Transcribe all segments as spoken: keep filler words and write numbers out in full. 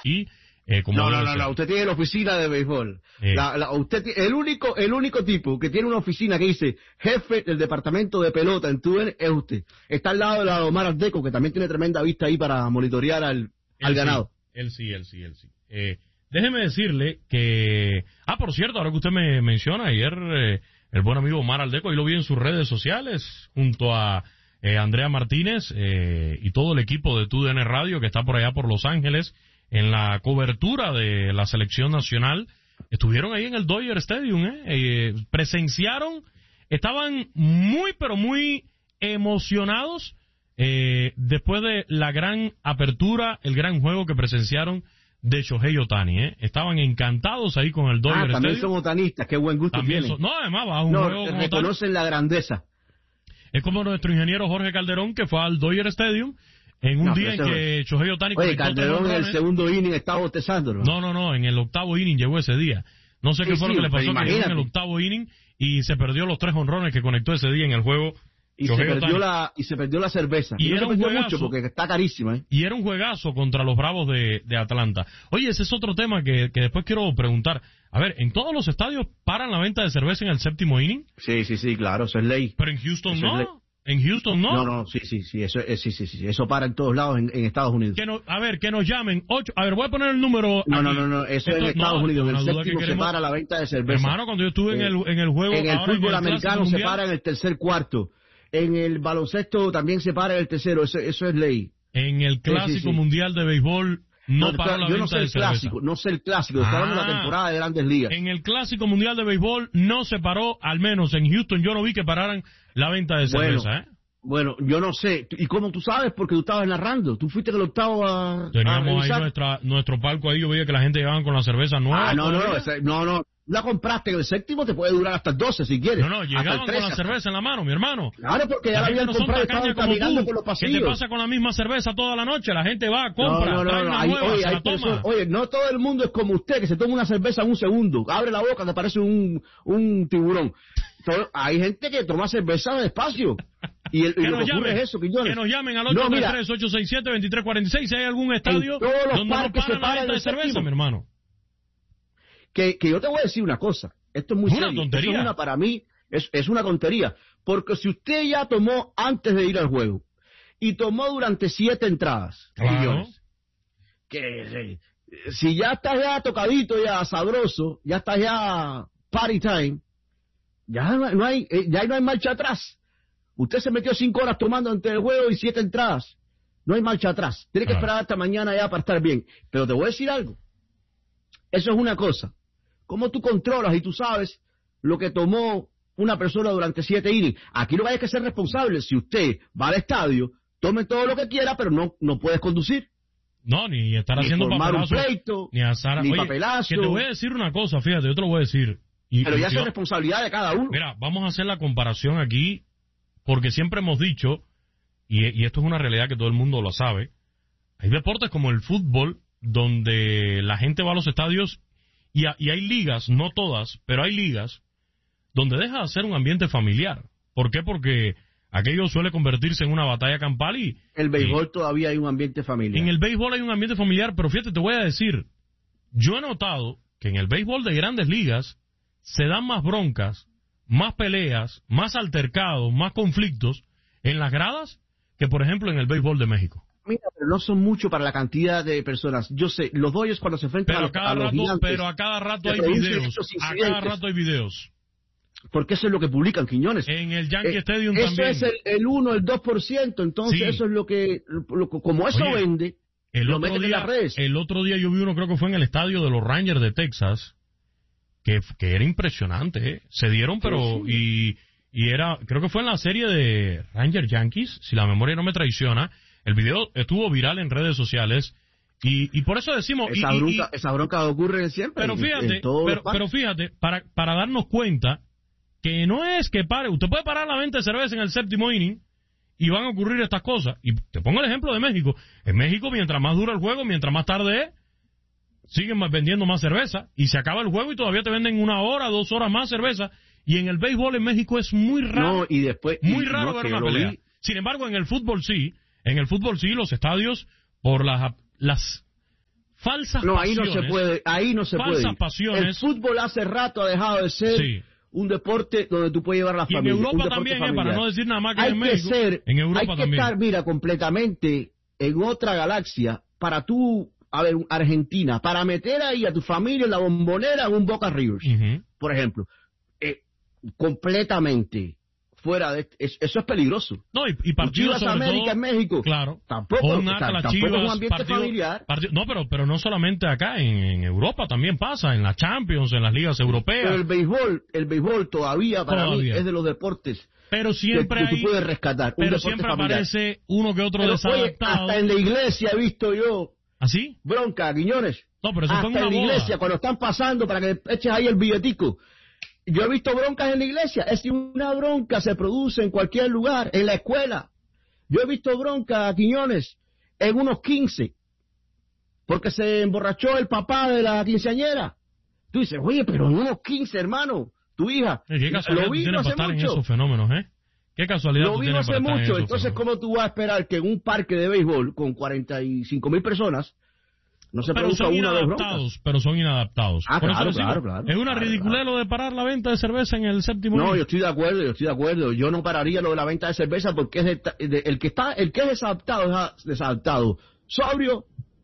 aquí. Eh, como no, no, no, no, usted tiene la oficina de béisbol. Eh. La, la, usted el único el único tipo que tiene una oficina que dice jefe del departamento de pelota en T U D N es usted. Está al lado de la Omar Aldeco, que también tiene tremenda vista ahí para monitorear al, al él ganado. Sí, él sí, él sí, él sí. Eh, déjeme decirle que... Ah, por cierto, ahora que usted me menciona, ayer eh, el buen amigo Omar Aldeco, ahí lo vi en sus redes sociales, junto a eh, Andrea Martínez eh, y todo el equipo de T U D N Radio, que está por allá por Los Ángeles, en la cobertura de la selección nacional. Estuvieron ahí en el Dodger Stadium, ¿eh? Eh, presenciaron, estaban muy, pero muy emocionados eh, después de la gran apertura, el gran juego que presenciaron de Shohei Ohtani, ¿eh? Estaban encantados ahí con el Dodger Stadium. Ah, también Stadium. son otanistas, qué buen gusto También tienen. Son, no, además va a un no, juego como reconocen tal. la grandeza. Es como nuestro ingeniero Jorge Calderón, que fue al Dodger Stadium en un no, día en que Shohei Ohtani Oye, conectó Calderón en el segundo inning estaba botezando, ¿no? No, no, no, en el octavo inning llegó ese día. No sé sí, qué fue sí, lo que le pasó, que llegó en el octavo inning y se perdió los tres jonrones que conectó ese día en el juego. Y se, perdió la, y se perdió la cerveza. Y, y no era se perdió un juegazo, mucho porque está carísima, ¿eh? Y era un juegazo contra los Bravos de, de Atlanta. Oye, ese es otro tema que, que después quiero preguntar. A ver, ¿en todos los estadios paran la venta de cerveza en el séptimo inning? Sí, sí, sí, claro, eso es ley. Pero en Houston eso no. En Houston no. No, no, sí, sí, sí, eso, sí, sí, sí, eso para en todos lados en, en Estados Unidos. Que no, a ver, que nos llamen. Ocho, a ver, voy a poner el número. No, aquí. no, no, no, eso Esto, es en Estados no, Unidos. En el séptimo que se para la venta de cerveza. Hermano, cuando yo estuve eh, en, el, en el juego. En el ahora fútbol en el americano se para en el tercer cuarto. En el baloncesto también se para en el tercero, eso, eso es ley. En el Clásico sí, sí, sí. Mundial de Béisbol no, no paró la yo venta no sé de el cerveza. Clásico, no sé el clásico, está hablando de la temporada de Grandes Ligas. En el Clásico Mundial de Béisbol no se paró, al menos en Houston yo no vi que pararan la venta de cerveza, bueno, ¿eh? Bueno, yo no sé. ¿Y cómo tú sabes? Porque tú estabas narrando. Tú fuiste el octavo a Teníamos a ahí nuestra, nuestro palco ahí, yo veía que la gente llegaba con la cerveza nueva. Ah, no, no, no, ese, no, no. La compraste en el séptimo, te puede durar hasta el doce si quieres. No, no, llegaban con la cerveza en la mano, mi hermano. Claro, porque ya la, la habían comprado y estaban caminando por los pasillos. ¿Qué te pasa con la misma cerveza toda la noche? La gente va, compra, no, no, trae no, una hay, nueva, oye, se hay la toma. personas, oye, no todo el mundo es como usted, que se toma una cerveza en un segundo. Abre la boca, te parece un, un tiburón. Todo, hay gente que toma cerveza despacio. Y, el, y lo que ocurre es eso, Quiñones. Que nos llamen al ocho tres tres, ocho seis siete, dos tres cuatro seis si hay algún estadio donde no paran la venta de cerveza, mi hermano. Que, que yo te voy a decir una cosa. Esto es muy es una serio. tontería. Esto es una, para mí, es, es una tontería. Porque si usted ya tomó antes de ir al juego y tomó durante siete entradas, claro. Millones, que si ya estás ya tocadito, ya sabroso, ya estás ya party time, ya no hay, ya no hay marcha atrás. Usted se metió cinco horas tomando antes del juego y siete entradas. No hay marcha atrás. Tiene que claro. esperar hasta mañana ya para estar bien. Pero te voy a decir algo. Eso es una cosa. ¿Cómo tú controlas y tú sabes lo que tomó una persona durante siete innings? Aquí lo que hay que ser responsable. Si usted va al estadio, tome todo lo que quiera, pero no, no puedes conducir. No, ni estar ni haciendo papelazo. Un pleito, ni azar. Ni Oye, papelazo. Que te voy a decir una cosa, fíjate, yo te lo voy a decir. Y, pero ya y es responsabilidad de cada uno. Mira, vamos a hacer la comparación aquí, porque siempre hemos dicho, y, y esto es una realidad que todo el mundo lo sabe, hay deportes como el fútbol, donde la gente va a los estadios, y, a, y hay ligas, no todas, pero hay ligas, donde deja de ser un ambiente familiar. ¿Por qué? Porque aquello suele convertirse en una batalla campal y... El béisbol y, todavía hay un ambiente familiar. En el béisbol hay un ambiente familiar, pero fíjate, te voy a decir, yo he notado que en el béisbol de grandes ligas se dan más broncas, más peleas, más altercados, más conflictos en las gradas que, por ejemplo, en el béisbol de México. Mira, pero no son mucho para la cantidad de personas. Yo sé, los Dodgers cuando se enfrentan pero a, cada a los rato, gigantes... Pero a cada rato hay videos. A cada rato hay videos. Porque eso es lo que publican, Quiñones. En el Yankee eh, Stadium eso también. Eso es el, el uno, el dos por ciento. Entonces, sí. eso es lo que... Lo, como eso Oye, vende, el lo otro meten día, en las redes. El otro día yo vi uno, creo que fue en el estadio de los Rangers de Texas, que, que era impresionante, ¿eh? Se dieron, pero... Sí, sí. Y, y era... Creo que fue en la serie de Rangers Yankees, si la memoria no me traiciona. El video estuvo viral en redes sociales y, y por eso decimos... Esa, y, bronca, y, esa bronca ocurre siempre. Pero fíjate, en, en pero, pero fíjate, para, para darnos cuenta que no es que pare... Usted puede parar la venta de cerveza en el séptimo inning y van a ocurrir estas cosas. Y te pongo el ejemplo de México. En México, mientras más dura el juego, mientras más tarde es, siguen vendiendo más cerveza y se acaba el juego y todavía te venden una hora, dos horas más cerveza. Y en el béisbol en México es muy raro. No, y después... Muy y, raro no, ver una pelea. Vi. Sin embargo, en el fútbol sí... En el fútbol sí, los estadios, por las, las falsas no, ahí pasiones. no se puede, ahí no se falsas puede. pasiones. El fútbol hace rato ha dejado de ser sí. un deporte donde tú puedes llevar a la y familia. en Europa también, eh, para no decir nada más que hay en que México. ser, en Europa hay que también. estar, mira, completamente en otra galaxia para tú, a ver, Argentina, para meter ahí a tu familia en la bombonera en un Boca Rivers, Uh-huh. por ejemplo. Eh, completamente fuera de es, eso es peligroso. No, y, y partidos Chivas sobre América todo, en México, claro, tampoco, o un ta- Atlas, tampoco Chivas, es un ambiente partido- familiar. partido- no, pero pero no solamente acá, en, en Europa también pasa, en la Champions, en las ligas europeas. Pero el béisbol, el béisbol todavía para Todavía. mí es de los deportes Pero siempre que, que hay, tú puedes rescatar. Un pero deporte siempre familiar. aparece uno que otro Pero, oye, desadaptado. hasta en la iglesia he visto yo ¿Así? bronca, Guiñones. No, pero eso hasta fue en una en la boda. iglesia, cuando están pasando para que eches ahí el billetico. Yo he visto broncas en la iglesia. Es que una bronca se produce en cualquier lugar, en la escuela. Yo he visto broncas, Quiñones, en unos quince, porque se emborrachó el papá de la quinceañera. Tú dices, oye, pero en unos quince, hermano, tu hija. Eh, Qué casualidad Lo tú vi tienes hace para estar en mucho. esos fenómenos, ¿eh? Qué casualidad Lo tú vi tienes hace para estar en mucho. esos Entonces, fenómenos. ¿cómo tú vas a esperar que en un parque de béisbol con cuarenta y cinco mil personas no se Pero produzca son una o dos broncas? inadaptados, pero son inadaptados. Ah, Por eso claro, les digo, claro, claro. es una Claro, ridiculez claro. lo de parar la venta de cerveza en el séptimo No, inning. yo estoy de acuerdo, yo estoy de acuerdo. Yo no pararía lo de la venta de cerveza porque es de- de- el que está, el que es desadaptado es a- desadaptado, sobrio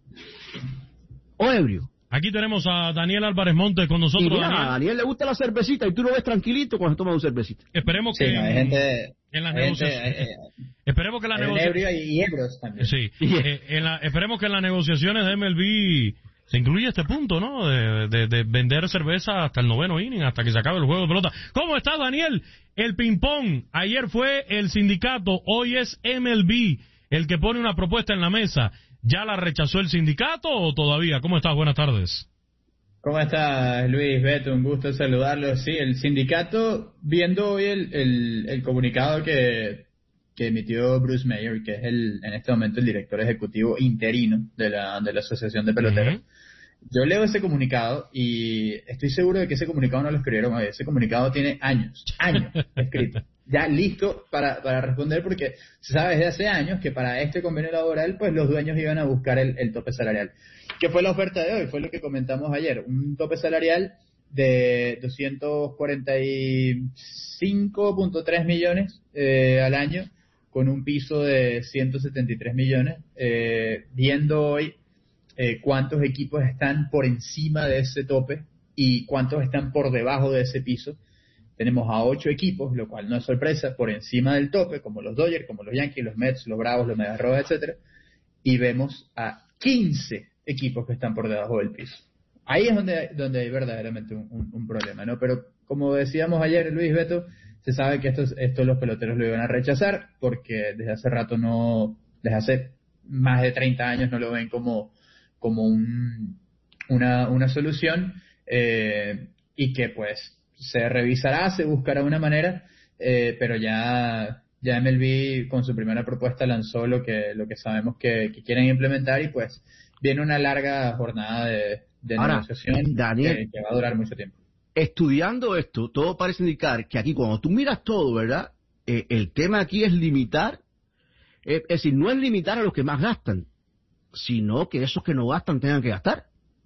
o ebrio. Aquí tenemos a Daniel Álvarez Montes con Y nosotros. mira, a Daniel. Daniel le gusta la cervecita y tú lo ves tranquilito cuando toma una cervecita. Esperemos Sí, que no, hay en, gente, en las hay gente, negociaciones. eh, eh, Esperemos que las hay negociaciones. ebrio y ebros también. Sí, eh, en la- esperemos que en las negociaciones de M L B se incluya este punto, ¿no? De, de, de vender cerveza hasta el noveno inning, hasta que se acabe el juego de pelota. ¿Cómo estás, Daniel? El ping-pong. Ayer fue el sindicato, hoy es M L B el que pone una propuesta en la mesa. ¿Ya la rechazó el sindicato o todavía? ¿Cómo estás? Buenas tardes. ¿Cómo estás, Luis? Beto, un gusto saludarlo. Sí, el sindicato, viendo hoy el, el, el comunicado que, que emitió Bruce Mayer, que es el, en este momento el director ejecutivo interino de la, de la Asociación de Peloteros, Uh-huh. yo leo ese comunicado y estoy seguro de que ese comunicado no lo escribieron hoy. Ese comunicado tiene años, años escrito. Ya listo para, para responder, porque se sabe desde hace años que para este convenio laboral, pues los dueños iban a buscar el, el tope salarial. ¿Qué fue la oferta de hoy? Fue lo que comentamos ayer. Un tope salarial de doscientos cuarenta y cinco punto tres millones eh, al año, con un piso de ciento setenta y tres millones. Eh, viendo hoy eh, cuántos equipos están por encima de ese tope y cuántos están por debajo de ese piso. Tenemos a ocho equipos, lo cual no es sorpresa, por encima del tope, como los Dodgers, como los Yankees, los Mets, los Bravos, los Medias Rojas, etcétera. Y vemos a quince equipos que están por debajo del piso. Ahí es donde, donde hay verdaderamente un, un, un problema, ¿no? Pero como decíamos ayer, Luis, Beto, se sabe que esto, esto los peloteros lo iban a rechazar porque desde hace rato no, desde hace más de treinta años no lo ven como, como un, una, una solución, eh, y que pues se revisará, se buscará una manera, eh, pero ya, ya M L B con su primera propuesta lanzó lo que, lo que sabemos que, que quieren implementar, y pues viene una larga jornada de, de Ahora, negociación Daniel, que, que va a durar mucho tiempo. Estudiando esto, todo parece indicar que aquí cuando tú miras todo, ¿verdad? Eh, el tema aquí es limitar, eh, es decir, no es limitar a los que más gastan, sino que esos que no gastan tengan que gastar.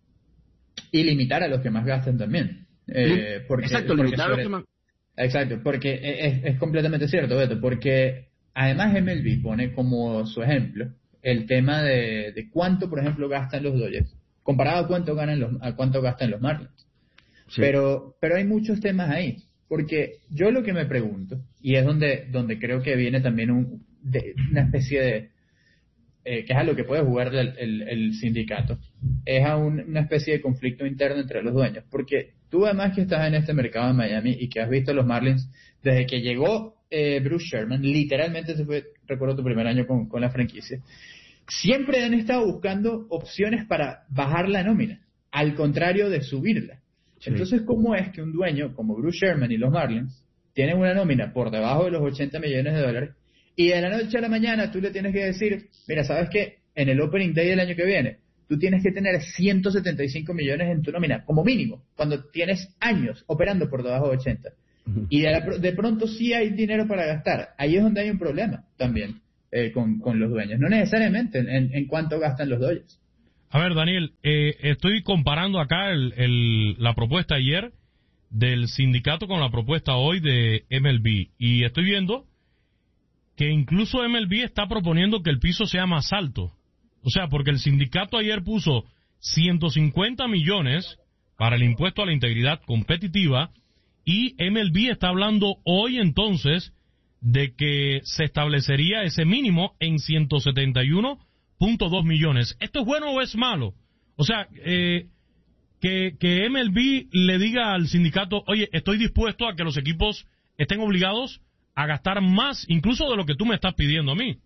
Y limitar a los que más gastan también. Eh, porque, Exacto, porque limitar a los sobre- que más... Exacto, porque es, es completamente cierto, Beto, porque además M L B pone como su ejemplo el tema de, de cuánto, por ejemplo, gastan los Dodgers, comparado a cuánto ganan los, a cuánto gastan los Marlins. Sí. Pero, pero hay muchos temas ahí, porque yo lo que me pregunto, y es donde, donde creo que viene también un, de, una especie de, eh, que es a lo que puede jugar el, el, el sindicato, es a un, una especie de conflicto interno entre los dueños, porque tú además que estás en este mercado de Miami y que has visto a los Marlins desde que llegó eh, Bruce Sherman, literalmente ese fue, recuerdo tu primer año con, con la franquicia, siempre han estado buscando opciones para bajar la nómina, al contrario de subirla. Sí. Entonces, ¿cómo es que un dueño como Bruce Sherman y los Marlins tienen una nómina por debajo de los ochenta millones de dólares y de la noche a la mañana tú le tienes que decir, mira, ¿sabes qué? En el Opening Day del año que viene, tú tienes que tener ciento setenta y cinco millones en tu nómina, como mínimo, cuando tienes años operando por debajo de ochenta. Ujú. Y de, la- de pronto sí hay dinero para gastar. Ahí es donde hay un problema también eh, con, con los dueños. No necesariamente en, en, en cuánto gastan los Dodgers. A ver, Daniel, eh, estoy comparando acá el, el, la propuesta ayer del sindicato con la propuesta hoy de M L B. Y estoy viendo que incluso M L B está proponiendo que el piso sea más alto. O sea, porque el sindicato ayer puso ciento cincuenta millones para el impuesto a la integridad competitiva y M L B está hablando hoy entonces de que se establecería ese mínimo en ciento setenta y uno punto dos millones. ¿Esto es bueno o es malo? O sea, eh, que, que M L B le diga al sindicato, oye, estoy dispuesto a que los equipos estén obligados a gastar más, incluso de lo que tú me estás pidiendo a mí.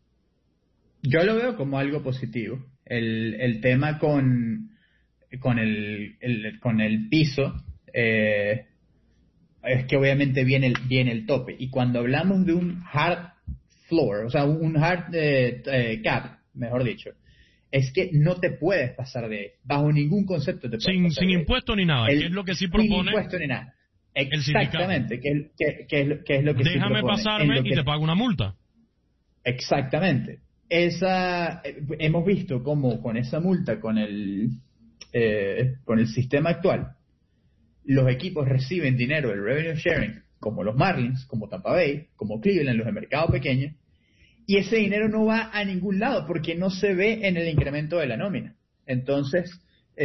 Yo lo veo como algo positivo. El, el tema con, con, el, el, con el piso eh, es que obviamente viene el, viene el tope. Y cuando hablamos de un hard floor, o sea, un hard eh, eh, cap, mejor dicho, es que no te puedes pasar de él. Bajo ningún concepto te puedes sin, pasar sin de impuesto ni nada, el, que es lo que sí propone. Sin impuesto ni nada. Exactamente, el que, es, que, que, es lo, que es lo que Déjame sí propone. pasarme que, y te pago una multa. Exactamente. Esa, eh, hemos visto cómo con esa multa, con el, eh, con el sistema actual, los equipos reciben dinero del revenue sharing, como los Marlins, como Tampa Bay, como Cleveland, los de mercado pequeño, y ese dinero no va a ningún lado porque no se ve en el incremento de la nómina. Entonces,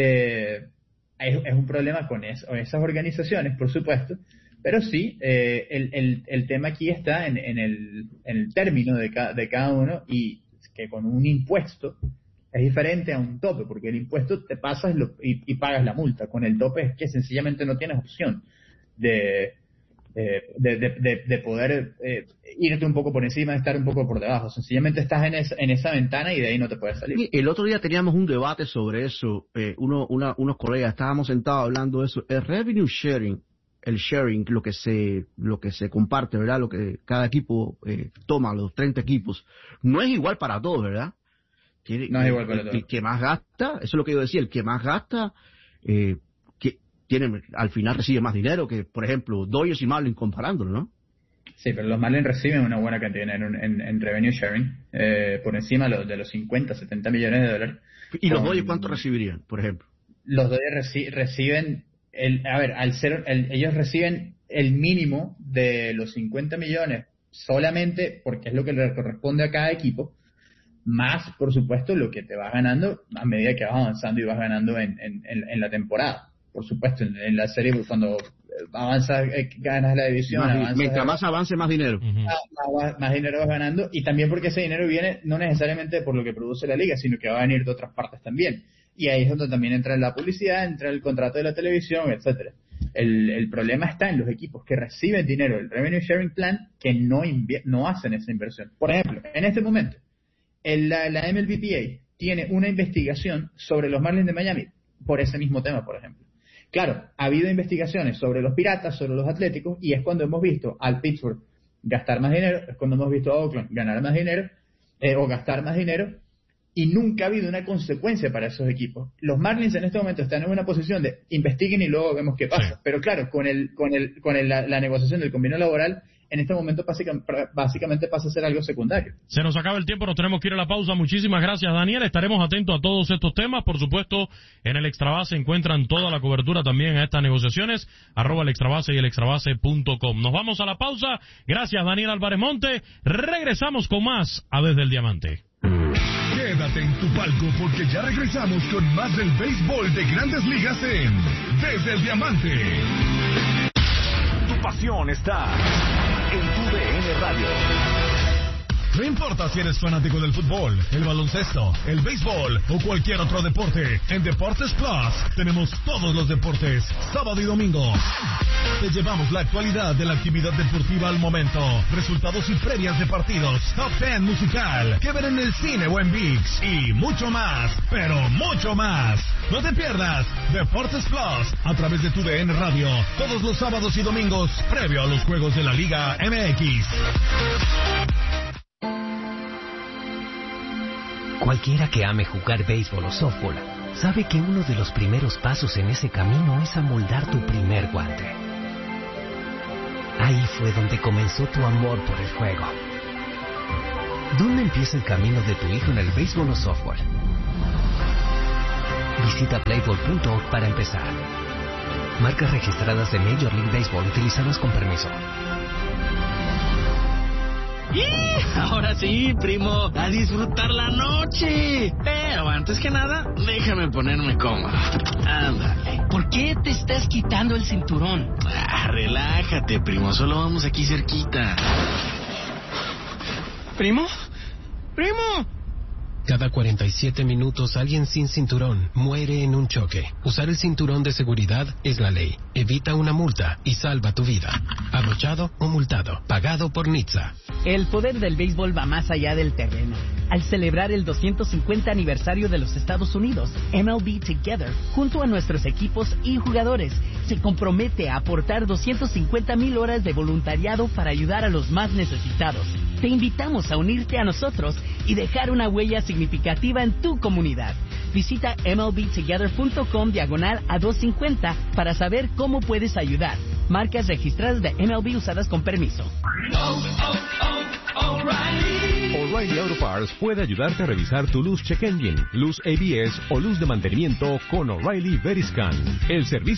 eh, es, es un problema con es, esas organizaciones, por supuesto, pero sí, eh, el, el, el tema aquí está en, en, el, en el término de, ca, de cada uno, y que con un impuesto es diferente a un tope, porque el impuesto te pasas lo, y, y pagas la multa. Con el tope es que sencillamente no tienes opción de... Eh, de, de, de, de poder eh, irte un poco por encima, de estar un poco por debajo. Sencillamente estás en, es, en esa ventana y de ahí no te puedes salir. El otro día teníamos un debate sobre eso, eh, uno, una, unos colegas estábamos sentados hablando de eso. El revenue sharing, el sharing, lo que se lo que se comparte, ¿verdad? Lo que cada equipo eh, toma, los treinta equipos, no es igual para todos, ¿verdad? Tiene, no es igual para el, todos. El que más gasta, eso es lo que yo decía, el que más gasta, eh, tiene, al final recibe más dinero que, por ejemplo, Dodgers y Marlins comparándolo, ¿no? Sí, pero los Marlins reciben una buena cantidad de dinero en, en revenue sharing, eh, por encima de los, de los cincuenta, setenta millones de dólares. ¿Y los Dodgers cuánto recibirían, por ejemplo? Los Dodgers reci reciben, el, a ver, al ser, el, ellos reciben el mínimo de los cincuenta millones solamente porque es lo que le corresponde a cada equipo, más, por supuesto, lo que te vas ganando a medida que vas avanzando y vas ganando en, en, en, en la temporada. Por supuesto, en, en la serie, cuando avanzas, eh, ganas la división. Más, avanzas, mientras más avance, más dinero. Uh-huh. más, más, más dinero vas ganando, y también porque ese dinero viene no necesariamente por lo que produce la liga, sino que va a venir de otras partes también. Y ahí es donde también entra la publicidad, entra el contrato de la televisión, etcétera. El, el problema está en los equipos que reciben dinero del Revenue Sharing Plan que no, no hacen esa inversión. Por ejemplo, en este momento, el, la, la M L B P A tiene una investigación sobre los Marlins de Miami por ese mismo tema, por ejemplo. Claro, ha habido investigaciones sobre los Piratas, sobre los Atléticos, y es cuando hemos visto al Pittsburgh gastar más dinero, es cuando hemos visto a Oakland ganar más dinero, eh, o gastar más dinero, y nunca ha habido una consecuencia para esos equipos. Los Marlins en este momento están en una posición de investiguen y luego vemos qué pasa. Sí. Pero claro, con el con el con el, la, la negociación del convenio laboral, en este momento básicamente pasa a ser algo secundario. Se nos acaba el tiempo, nos tenemos que ir a la pausa. Muchísimas gracias, Daniel. Estaremos atentos a todos estos temas. Por supuesto, en el Extrabase encuentran toda la cobertura también a estas negociaciones. Arroba el Extrabase y el extrabase punto com. Nos vamos a la pausa. Gracias, Daniel Álvarez Monte. Regresamos con más a Desde el Diamante. Quédate en tu palco porque ya regresamos con más del béisbol de Grandes Ligas en Desde el Diamante. Tu pasión está en tu D N Radio. No importa si eres fanático del fútbol, el baloncesto, el béisbol o cualquier otro deporte, en Deportes Plus tenemos todos los deportes, sábado y domingo. Te llevamos la actualidad de la actividad deportiva al momento, resultados y previas de partidos, top ten musical, que ver en el cine o en ViX y mucho más, pero mucho más. No te pierdas Deportes Plus a través de tu D N Radio, todos los sábados y domingos, previo a los juegos de la Liga M X. Cualquiera que ame jugar béisbol o softball sabe que uno de los primeros pasos en ese camino es amoldar tu primer guante. Ahí fue donde comenzó tu amor por el juego. ¿Dónde empieza el camino de tu hijo en el béisbol o softball? Visita playball punto org para empezar. Marcas registradas de Major League Baseball utilizadas con permiso. ¡Y! Ahora sí, primo, a disfrutar la noche. Pero antes que nada, déjame ponerme cómodo. Ándale. ¿Por qué te estás quitando el cinturón? Ah, relájate, primo, solo vamos aquí cerquita. ¿Primo? ¡Primo! Cada cuarenta y siete minutos alguien sin cinturón muere en un choque. Usar el cinturón de seguridad es la ley. Evita una multa y salva tu vida. Abrochado o multado. Pagado por N H T S A. El poder del béisbol va más allá del terreno. Al celebrar el doscientos cincuenta aniversario de los Estados Unidos, M L B Together, junto a nuestros equipos y jugadores, se compromete a aportar doscientas cincuenta mil horas de voluntariado para ayudar a los más necesitados. Te invitamos a unirte a nosotros y dejar una huella significativa en tu comunidad. Visita mlbtogether.com diagonal a doscientos cincuenta para saber cómo puedes ayudar. Marcas registradas de M L B usadas con permiso. Oh, oh, oh, O'Reilly. O'Reilly Auto Parts puede ayudarte a revisar tu luz check engine, luz A B S o luz de mantenimiento con O'Reilly Veriscan. El servicio.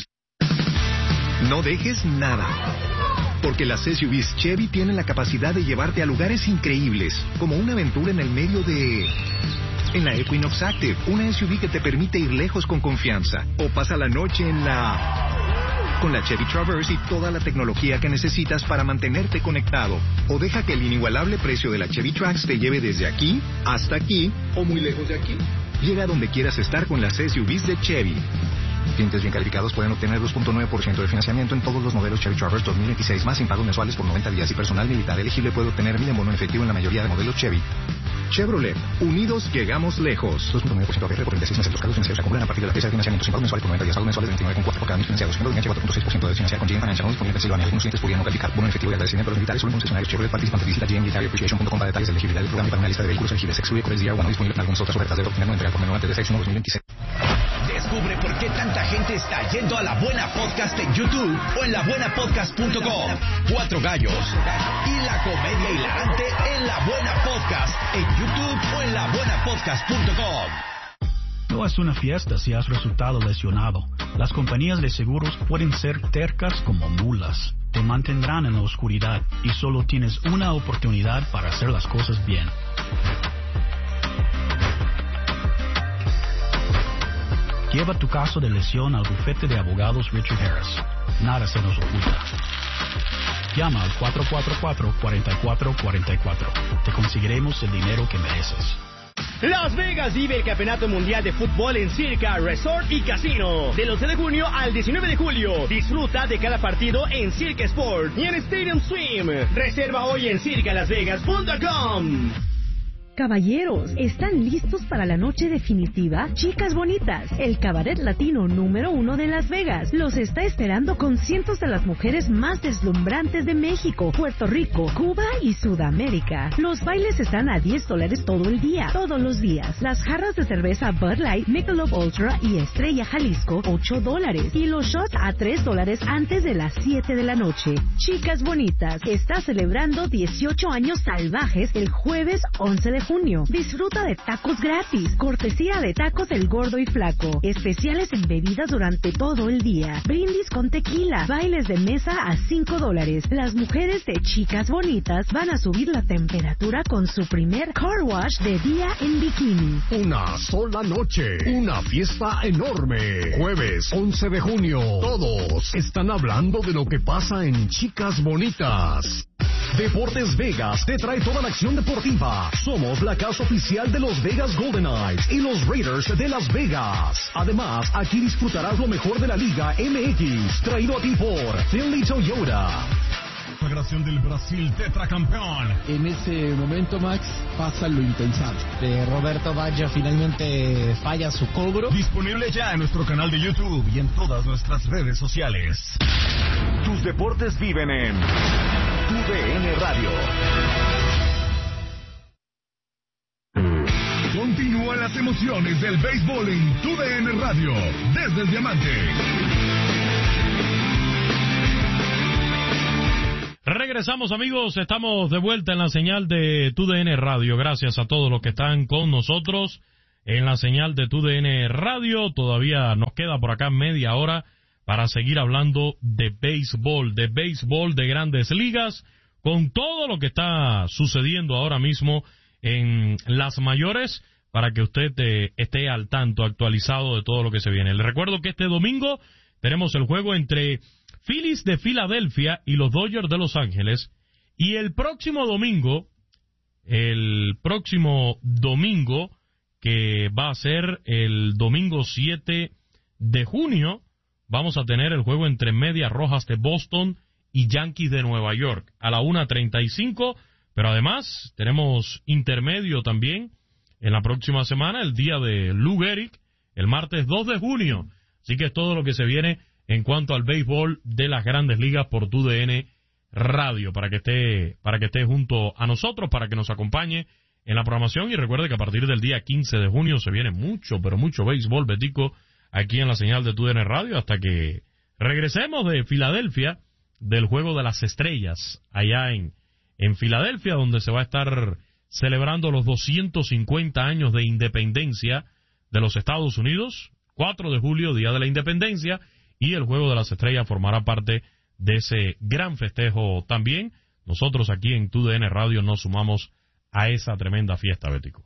No dejes nada. Porque las S U Vs Chevy tienen la capacidad de llevarte a lugares increíbles, como una aventura en el medio de... En la Equinox Active, una S U V que te permite ir lejos con confianza. O pasa la noche en la... Con la Chevy Traverse y toda la tecnología que necesitas para mantenerte conectado. O deja que el inigualable precio de la Chevy Trax te lleve desde aquí hasta aquí o muy lejos de aquí. Llega a donde quieras estar con las S U Vs de Chevy. Clientes bien calificados pueden obtener dos punto nueve por ciento de financiamiento en todos los modelos Chevy Traverse dos mil veintiséis más sin pagos mensuales por noventa días y personal militar elegible puede obtener mil en bono en efectivo en la mayoría de modelos Chevy. Chevrolet, unidos llegamos lejos. dos punto nueve por ciento A P R por treinta y seis meses. Los cargos financieros se acumulan a partir de la fecha de financiamiento sin pagos mensuales por noventa días, pagos mensuales de veintinueve coma cuatro por cada mil financiados. Siendo de cuatro punto seis por ciento de financiar con G M Financial disponible en Pensilvania. Algunos clientes podrían no calificar. Bono en efectivo y agradecimiento a los militares. Solo en concesionarios Chevrolet participantes. Visita G M Military Appreciation punto com para detalles de elegibilidad del programa y para una lista de vehículos elegibles. Excluye Cores D R uno disponible en algunas otras ofertas. Debe obtener una entrega por menor antes de seis uno dos mil veintiséis. Descubre por qué tanta gente está yendo a La Buena Podcast en YouTube o en la buena podcast punto com. Cuatro gallos y la comedia hilarante en La Buena Podcast en YouTube o en la buena podcast punto com. No es una fiesta si has resultado lesionado. Las compañías de seguros pueden ser tercas como mulas. Te mantendrán en la oscuridad y solo tienes una oportunidad para hacer las cosas bien. Lleva tu caso de lesión al bufete de abogados Richard Harris. Nada se nos oculta. Llama al cuatro cuatro cuatro, cuatro cuatro cuatro cuatro. Te conseguiremos el dinero que mereces. Las Vegas vive el Campeonato Mundial de Fútbol en Circa Resort y Casino. Del once de junio al diecinueve de julio. Disfruta de cada partido en Circa Sport y en Stadium Swim. Reserva hoy en circa las vegas punto com. Caballeros, ¿están listos para la noche definitiva? Chicas Bonitas, el cabaret latino número uno de Las Vegas, los está esperando con cientos de las mujeres más deslumbrantes de México, Puerto Rico, Cuba y Sudamérica. Los bailes están a diez dólares todo el día, todos los días. Las jarras de cerveza Bud Light, Michelob Ultra y Estrella Jalisco, ocho dólares. Y los shots a tres dólares antes de las siete de la noche. Chicas Bonitas, está celebrando dieciocho años salvajes el jueves once de junio. Disfruta de tacos gratis, cortesía de Tacos El Gordo y Flaco, especiales en bebidas durante todo el día, brindis con tequila, bailes de mesa a cinco dólares. Las mujeres de Chicas Bonitas van a subir la temperatura con su primer car wash de día en bikini. Una sola noche, una fiesta enorme. Jueves once de junio, todos están hablando de lo que pasa en Chicas Bonitas. Deportes Vegas te trae toda la acción deportiva. Somos la casa oficial de los Vegas Golden Knights y los Raiders de Las Vegas. Además, aquí disfrutarás lo mejor de la Liga M X, traído a ti por Finley Toyota. Consagración del Brasil tetracampeón. En ese momento, Max, pasa lo impensable. Eh, Roberto Baggio finalmente falla su cobro. Disponible ya en nuestro canal de YouTube y en todas nuestras redes sociales. Tus deportes viven en Tu D N Radio. Continúan las emociones del béisbol en Tu D N Radio, desde el Diamante. Regresamos, amigos, estamos de vuelta en la señal de Tu D N Radio. Gracias a todos los que están con nosotros en la señal de Tu D N Radio. Todavía nos queda por acá media hora para seguir hablando de béisbol, de béisbol de Grandes Ligas, con todo lo que está sucediendo ahora mismo en las mayores, para que usted eh, esté al tanto, actualizado de todo lo que se viene. Le recuerdo que este domingo tenemos el juego entre Phillies de Filadelfia y los Dodgers de Los Ángeles, y el próximo domingo, el próximo domingo, que va a ser el domingo siete de junio, vamos a tener el juego entre Medias Rojas de Boston y Yankees de Nueva York a la una treinta y cinco, pero además tenemos intermedio también en la próxima semana, el día de Lou Gehrig, el martes dos de junio. Así que es todo lo que se viene en cuanto al béisbol de las Grandes Ligas por Tu D N Radio, para que esté, para que esté junto a nosotros, para que nos acompañe en la programación. Y recuerde que a partir del día quince de junio se viene mucho, pero mucho béisbol, Betico, aquí en la señal de Tu D N Radio, hasta que regresemos de Filadelfia, del Juego de las Estrellas, allá en, en Filadelfia, donde se va a estar celebrando los doscientos cincuenta años de independencia de los Estados Unidos, cuatro de julio, Día de la Independencia, y el Juego de las Estrellas formará parte de ese gran festejo también. Nosotros aquí en Tu D N Radio nos sumamos a esa tremenda fiesta, Bético.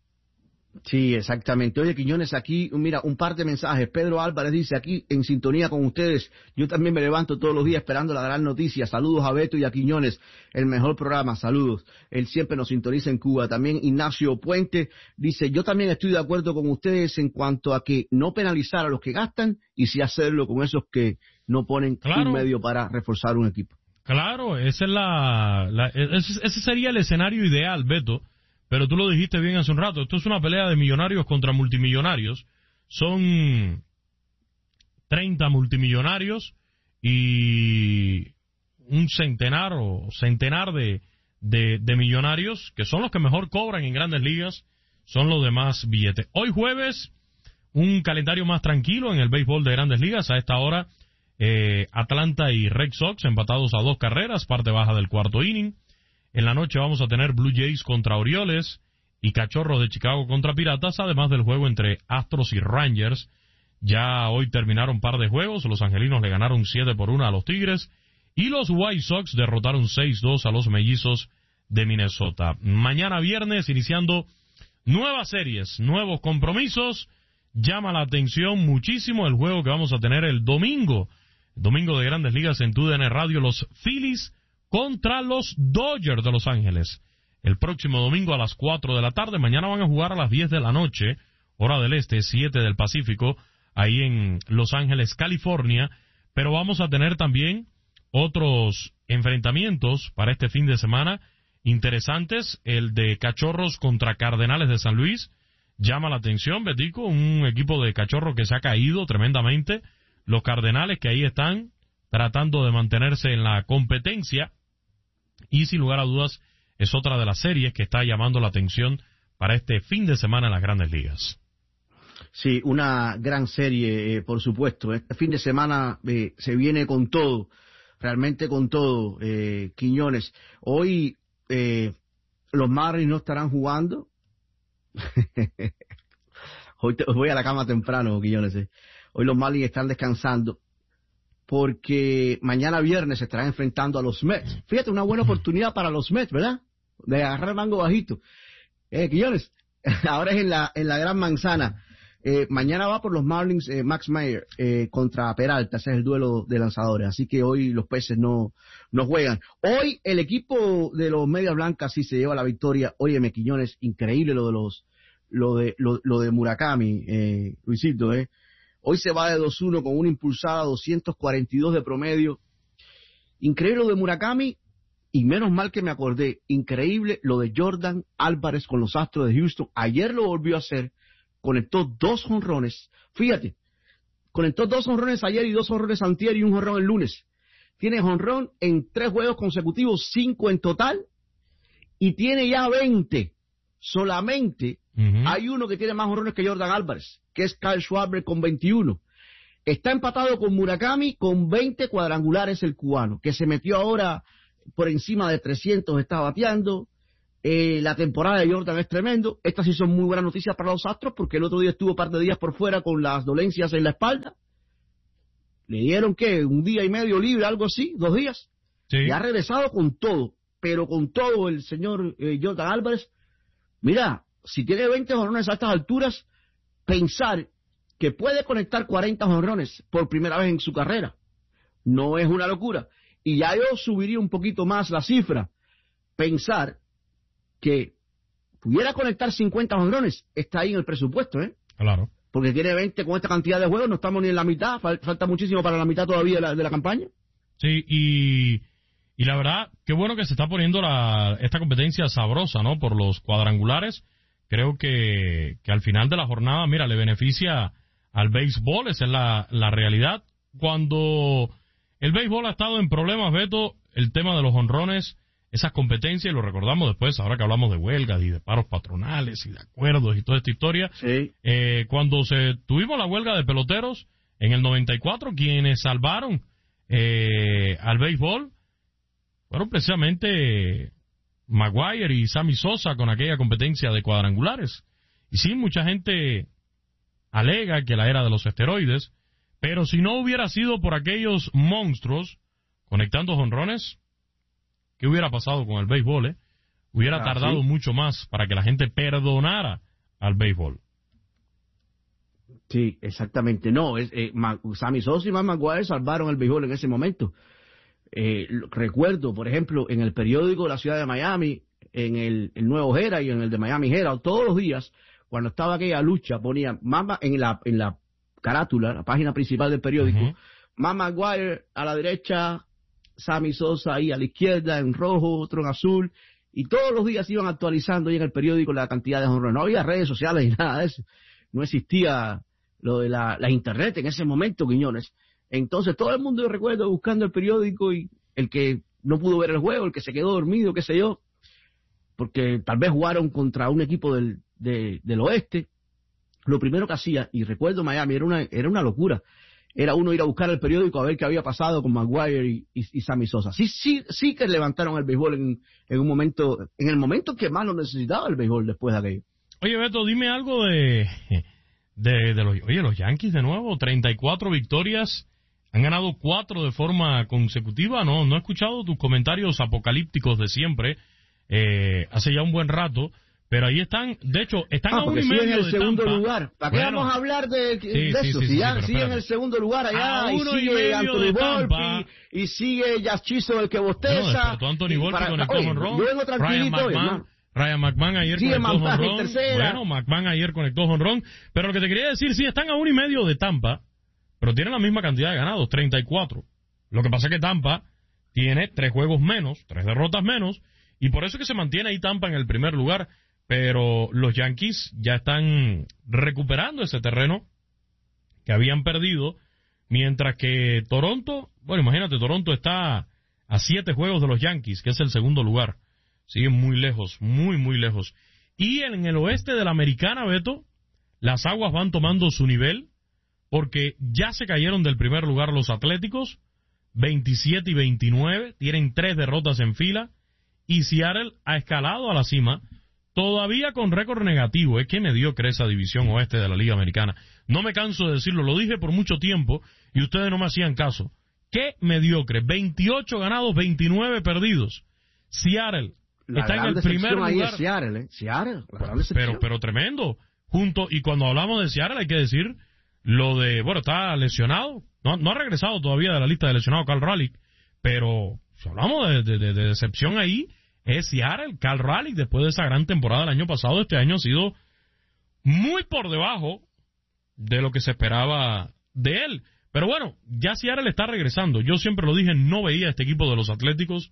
Sí, exactamente. Oye, Quiñones, aquí, mira, un par de mensajes. Pedro Álvarez dice, aquí en sintonía con ustedes, yo también me levanto todos los días esperando la gran noticia. Saludos a Beto y a Quiñones, el mejor programa, saludos. Él siempre nos sintoniza en Cuba. También Ignacio Puente dice, yo también estoy de acuerdo con ustedes en cuanto a que no penalizar a los que gastan y sí hacerlo con esos que no ponen claro. un medio para reforzar un equipo. Claro, esa es la, la ese, ese sería el escenario ideal, Beto. Pero tú lo dijiste bien hace un rato, esto es una pelea de millonarios contra multimillonarios. Son treinta multimillonarios y un centenar o centenar de, de, de millonarios, que son los que mejor cobran en Grandes Ligas, son los de más billetes. Hoy jueves, un calendario más tranquilo en el béisbol de Grandes Ligas. A esta hora, eh, Atlanta y Red Sox empatados a dos carreras, parte baja del cuarto inning. En la noche vamos a tener Blue Jays contra Orioles y Cachorros de Chicago contra Piratas, además del juego entre Astros y Rangers. Ya hoy terminaron par de juegos, los angelinos le ganaron siete por uno a los Tigres y los White Sox derrotaron seis dos a los Mellizos de Minnesota. Mañana viernes, iniciando nuevas series, nuevos compromisos. Llama la atención muchísimo el juego que vamos a tener el domingo, domingo de Grandes Ligas en Tu D N Radio, los Phillies contra los Dodgers de Los Ángeles. El próximo domingo a las cuatro de la tarde. Mañana van a jugar a las diez de la noche, hora del este, siete del Pacífico, ahí en Los Ángeles, California. Pero vamos a tener también otros enfrentamientos para este fin de semana interesantes. El de Cachorros contra Cardenales de San Luis. Llama la atención, Betico, un equipo de Cachorros que se ha caído tremendamente. Los Cardenales que ahí están tratando de mantenerse en la competencia. Y sin lugar a dudas es otra de las series que está llamando la atención para este fin de semana en las Grandes Ligas. Sí, una gran serie, eh, por supuesto. Este fin de semana eh, se viene con todo, realmente con todo, eh, Quiñones. Hoy eh, los Marlins no estarán jugando. Hoy te, voy a la cama temprano, Quiñones. Eh. Hoy los Marlins están descansando, porque mañana viernes se estarán enfrentando a los Mets. Fíjate, una buena oportunidad para los Mets, ¿verdad? De agarrar el mango bajito. Eh, Quiñones, ahora es en la en la Gran Manzana. Eh, mañana va por los Marlins eh, Max Meyer eh, contra Peralta. Ese es el duelo de lanzadores. Así que hoy los peces no, no juegan. Hoy el equipo de los Medias Blancas sí se lleva la victoria. Óyeme, Quiñones, increíble lo de los lo de lo, lo de Murakami, eh, Luisito, eh. Hoy se va de dos uno con una impulsada doscientos cuarenta y dos de promedio. Increíble lo de Murakami, y menos mal que me acordé, increíble lo de Jordan Álvarez con los Astros de Houston. Ayer lo volvió a hacer, conectó dos jonrones. Fíjate, conectó dos jonrones ayer y dos jonrones antier y un jonrón el lunes. Tiene jonrón en tres juegos consecutivos, cinco en total, y tiene ya veinte. Solamente uh-huh. hay uno que tiene más jonrones que Jordan Álvarez, que es Kyle Schwarber con veintiuno. Está empatado con Murakami con veinte cuadrangulares el cubano, que se metió ahora por encima de trescientos, está bateando. Eh, la temporada de Jordan es tremendo. Estas sí son muy buenas noticias para los Astros, porque el otro día estuvo un par de días por fuera con las dolencias en la espalda. Le dieron, ¿qué? Un día y medio libre, algo así, dos días. Sí. Y ha regresado con todo, pero con todo el señor eh, Jordan Álvarez. Mira, si tiene veinte jonrones a estas alturas, pensar que puede conectar cuarenta jonrones por primera vez en su carrera no es una locura. Y ya yo subiría un poquito más la cifra. Pensar que pudiera conectar cincuenta jonrones está ahí en el presupuesto, ¿eh? Claro. Porque tiene veinte con esta cantidad de juegos, no estamos ni en la mitad, fal- falta muchísimo para la mitad todavía de la, de la campaña. Sí, y, y la verdad, qué bueno que se está poniendo la, esta competencia sabrosa, ¿no? Por los cuadrangulares. Creo que, que al final de la jornada, mira, le beneficia al béisbol, esa es la, la realidad. Cuando el béisbol ha estado en problemas, Beto, el tema de los jonrones, esas competencias, y lo recordamos después, ahora que hablamos de huelgas y de paros patronales y de acuerdos y toda esta historia, sí. eh, cuando se tuvimos la huelga de peloteros en el noventa y cuatro, quienes salvaron eh, al béisbol fueron precisamente Maguire y Sammy Sosa con aquella competencia de cuadrangulares. Y sí, mucha gente alega que la era de los esteroides, pero si no hubiera sido por aquellos monstruos conectando jonrones, ¿qué hubiera pasado con el béisbol, eh? Hubiera Ah, tardado ¿sí? mucho más para que la gente perdonara al béisbol. Sí, exactamente. No, es, eh, Ma- Sammy Sosa y Matt Maguire salvaron el béisbol en ese momento. Eh, lo- recuerdo, por ejemplo, en el periódico de la ciudad de Miami, en el, el Nuevo Herald y en el de Miami Herald, todos los días, cuando estaba aquella lucha, ponía Mama en la, en la carátula, la página principal del periódico, Uh-huh. Matt Maguire a la derecha, Sammy Sosa ahí a la izquierda, en rojo, otro en azul, y todos los días iban actualizando ahí en el periódico la cantidad de jonrones. No había redes sociales ni nada de eso. No existía lo de la, la internet en ese momento, Quiñones. Entonces todo el mundo, yo recuerdo, buscando el periódico, y el que no pudo ver el juego, el que se quedó dormido, qué sé yo, porque tal vez jugaron contra un equipo del, de, del oeste, lo primero que hacía, y recuerdo Miami, era una, era una locura, era uno ir a buscar el periódico a ver qué había pasado con Maguire y, y, y Sammy Sosa. Sí, sí, sí que levantaron el béisbol en, en un momento, en el momento que más lo necesitaba el béisbol después de aquello. Oye, Beto, dime algo de, de, de los, oye, los Yankees de nuevo, treinta y cuatro victorias, han ganado cuatro de forma consecutiva. No, no he escuchado tus comentarios apocalípticos de siempre, eh, hace ya un buen rato. Pero ahí están, de hecho, están ah, a un y porque medio siguen en el de segundo Tampa. lugar. ¿Para qué Bueno, vamos a hablar de, sí, de sí, eso? sí, si sí, ya sí, siguen en espérate. el segundo lugar allá, A y uno y sigue medio Anthony de Volpe, Tampa. y, y sigue Yaschizo el que No, bosteza. despertó Anthony y Volpe para- conectó oye, jonrón. yo vengo Ryan tranquilito hoy, McMahon, hermano. Ryan McMahon ayer Sigue conectó McMahon en jonrón. tercera. Bueno, McMahon ayer conectó jonrón. Pero lo que te quería decir, sí, están a uno y medio de Tampa, pero tienen la misma cantidad de ganados, treinta y cuatro. Lo que pasa es que Tampa tiene tres juegos menos, tres derrotas menos, y por eso es que se mantiene ahí Tampa en el primer lugar. Pero los Yankees ya están recuperando ese terreno que habían perdido, mientras que Toronto, bueno, imagínate, Toronto está a siete juegos de los Yankees, que es el segundo lugar. Siguen muy lejos, muy, muy lejos. Y en el oeste de la Americana, Beto, las aguas van tomando su nivel, porque ya se cayeron del primer lugar los Atléticos, veintisiete y veintinueve, tienen tres derrotas en fila, y Seattle ha escalado a la cima, todavía con récord negativo. Es que mediocre esa división oeste de la Liga Americana. No me canso de decirlo, lo dije por mucho tiempo y ustedes no me hacían caso. Qué mediocre, veintiocho ganados, veintinueve perdidos. Seattle La está en gran el primer decepción ahí lugar. es Seattle, ¿eh? Seattle, la gran decepción. Pero, pero tremendo. Junto, y cuando hablamos de Seattle hay que decir lo de, bueno, está lesionado, no, no ha regresado todavía de la lista de lesionados Cal Raleigh, pero si hablamos de, de, de, de decepción ahí, es Seattle. Cal Raleigh, después de esa gran temporada del año pasado, este año ha sido muy por debajo de lo que se esperaba de él. Pero bueno, ya Seattle está regresando. Yo siempre lo dije, no veía a este equipo de los Atléticos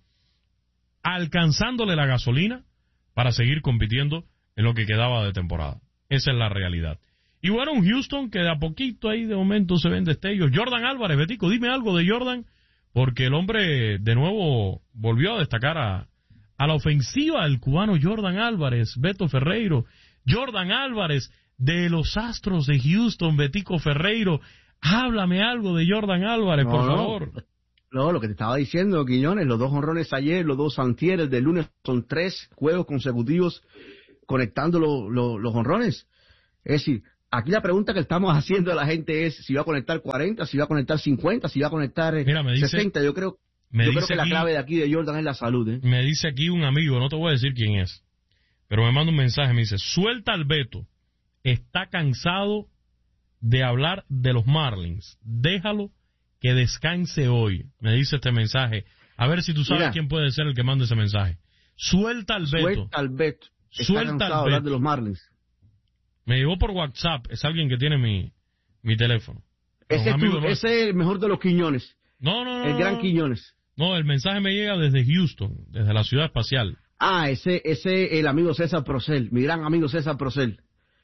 alcanzándole la gasolina para seguir compitiendo en lo que quedaba de temporada. Esa es la realidad. Y bueno, un Houston que de a poquito ahí de momento se ven destellos. Jordan Álvarez, Betico, dime algo de Jordan, porque el hombre de nuevo volvió a destacar a, a la ofensiva del cubano Jordan Álvarez, Beto Ferreiro. Jordan Álvarez de los Astros de Houston, Betico Ferreiro. Háblame algo de Jordan Álvarez, No, por no. favor. No, lo que te estaba diciendo, Quiñones, los dos jonrones ayer, los dos antieres del lunes, son tres juegos consecutivos conectando lo, lo, los jonrones. Es decir, aquí la pregunta que estamos haciendo a la gente es si va a conectar cuarenta, si va a conectar cincuenta, si va a conectar eh, Mira, me dice, sesenta. Yo creo, me yo dice creo que aquí, la clave de aquí de Jordan es la salud. ¿eh? Me dice aquí un amigo, no te voy a decir quién es, pero me manda un mensaje, me dice, suelta al Beto, está cansado de hablar de los Marlins, déjalo que descanse hoy, me dice este mensaje. A ver si tú sabes Mira, quién puede ser el que manda ese mensaje. Suelta al Beto. Suelta al Beto. Está Suelta cansado al de hablar Beto. de los Marlins. Me llegó por WhatsApp, es alguien que tiene mi, mi teléfono. Ese es, tu, no ese es el mejor de los Quiñones. No, no, no. El gran Quiñones. No, el mensaje me llega desde Houston, desde la ciudad espacial. Ah, ese ese el amigo César Procel, mi gran amigo César Procel.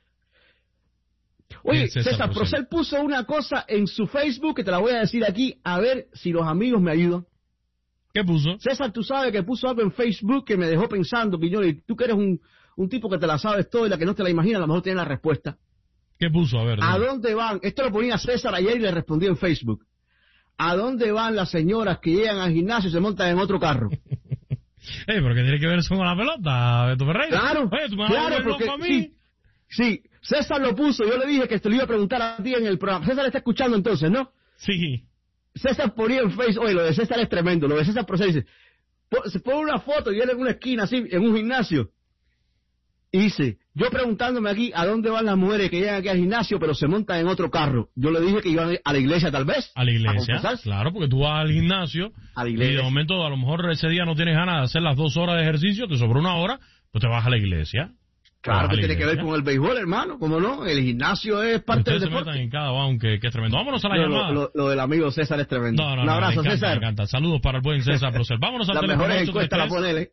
Oye, César, César Procel puso una cosa en su Facebook que te la voy a decir aquí, a ver si los amigos me ayudan. ¿Qué puso? César, tú sabes que puso algo en Facebook que me dejó pensando, Quiñones, tú que eres un, un tipo que te la sabes todo y la que no te la imaginas, a lo mejor tiene la respuesta. ¿Qué puso? A ver. ¿A dónde van? Esto lo ponía César ayer y le respondió en Facebook. ¿A dónde van las señoras que llegan al gimnasio y se montan en otro carro? Eh, pero ¿qué tiene que ver eso con la pelota, Beto Ferreira? Claro, Oye, ¿tú me claro, vas a porque loco a mí? sí, sí, César lo puso, yo le dije que te lo iba a preguntar a ti en el programa. César está escuchando entonces, ¿no? Sí. César ponía en Facebook, oye, lo de César es tremendo, lo de César Procel dice, se pone una foto y él en una esquina así, en un gimnasio, y dice, yo preguntándome aquí a dónde van las mujeres que llegan aquí al gimnasio, pero se montan en otro carro. Yo le dije que iban a la iglesia tal vez. A la iglesia, a claro, porque tú vas al gimnasio a la iglesia. Y de momento a lo mejor ese día no tienes ganas de hacer las dos horas de ejercicio, te sobra una hora, pues te vas a la iglesia. Claro que tiene iglesia. Que ver con el béisbol, hermano, ¿cómo no? El gimnasio es parte del deporte. Se metan en cada bound, que, que es tremendo. Vámonos a la no, llamada. Lo, lo, lo del amigo César es tremendo. No, no, Un no, abrazo, me encanta, César. Me encanta. Saludos para el buen César Procel. Vámonos al Las teléfono. mejores encuestas la pone él, ¿eh?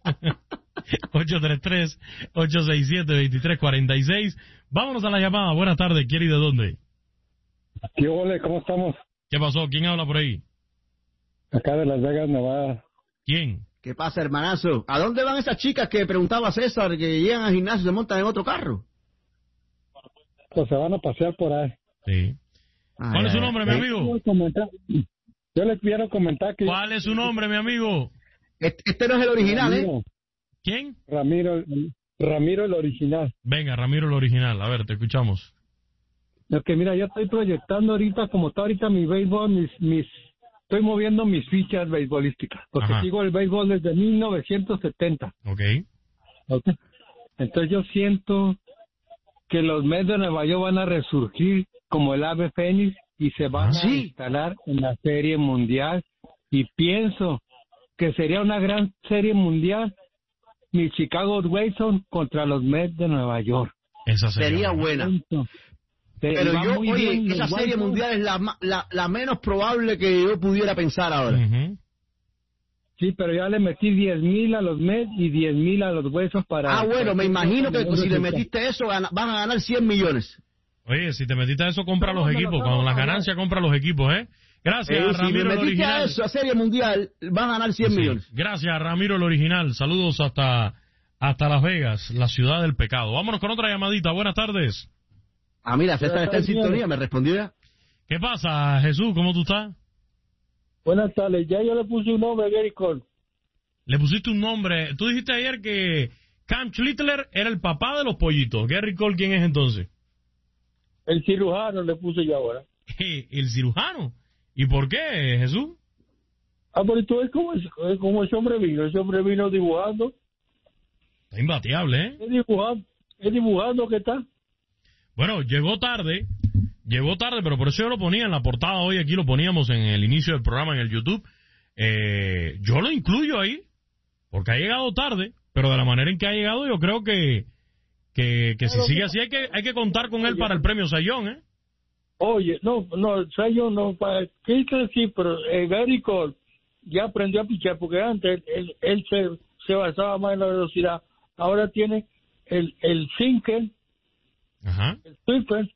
ocho tres tres, ocho seis siete, dos tres cuatro seis. Vámonos a la llamada. Buenas tardes. ¿Quién y de dónde? ¿Qué ole? ¿Cómo estamos? ¿Qué pasó? ¿Quién habla por ahí? Acá de Las Vegas, Nevada. ¿Quién? ¿Qué pasa, hermanazo? ¿A dónde van esas chicas que preguntaba César que llegan al gimnasio y se montan en otro carro? Pues se van a pasear por ahí. Sí. Ay, ¿Cuál es su nombre, ay, mi amigo? Yo les quiero comentar que... ¿Cuál es su nombre, mi amigo? Este, este no es el original, Ramiro. ¿eh? ¿Quién? Ramiro, Ramiro el original. Venga, Ramiro el original. A ver, te escuchamos. Es que mira, yo estoy proyectando ahorita, como está ahorita mi béisbol, mis, mis, estoy moviendo mis fichas beisbolísticas. Porque Ajá. sigo el béisbol desde mil novecientos setenta. Ok. Okay. Entonces yo siento que los Mets de Nueva York van a resurgir como el ave fénix y se van ¿Sí? a instalar en la Serie Mundial. Y pienso que sería una gran Serie Mundial mi Chicago White Sox contra los Mets de Nueva York. Esa sería, sería buena. Pero yo, oye, esa Serie Mundial es la, la, la menos probable que yo pudiera pensar ahora. Uh-huh. Sí, pero ya le metí diez mil a los Mets y diez mil a los Huesos para... Ah, bueno, me imagino que si le metiste eso van a ganar cien millones. Oye, si te metiste a eso, compra los equipos. Con las ganancias, compra los equipos, ¿eh? Gracias, eh, Ramiro si me el metiste original. a eso, a Serie Mundial, van a ganar cien sí. millones. Gracias, Ramiro el original. Saludos hasta, hasta Las Vegas, la ciudad del pecado. Vámonos con otra llamadita. Buenas tardes. Ah, mira, César está en sintonía, me respondió ya. ¿Qué pasa, Jesús? ¿Cómo tú estás? Buenas tardes, ya yo le puse un nombre a Gary Cole. Le pusiste un nombre. Tú dijiste ayer que Cam Schlittler era el papá de los pollitos. Gary Cole, ¿quién es entonces? El cirujano le puse yo ahora. ¿El cirujano? ¿Y por qué, Jesús? Ah, pero tú es como, es como ese hombre vino. Ese hombre vino dibujando. Está imbateable, ¿eh? Es dibujando, es dibujando que está. Bueno, llegó tarde. Llegó tarde, pero por eso yo lo ponía en la portada hoy. Aquí lo poníamos en el inicio del programa en el YouTube. Eh, yo lo incluyo ahí, porque ha llegado tarde, pero de la manera en que ha llegado yo creo que que, que si sigue así hay que hay que contar con él para el premio Sayón, ¿eh? Oye, no, no, Sayón no, para ¿qué que sí? Pero eh, Gary Cole ya aprendió a pichar, porque antes él, él se, se basaba más en la velocidad. Ahora tiene el, el sinker, Ajá. el sweeper,